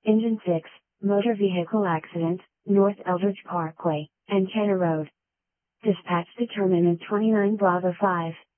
Engine 6, motor vehicle accident, North Eldridge Parkway, Antenna Road. Dispatch determinant 29 Bravo 5.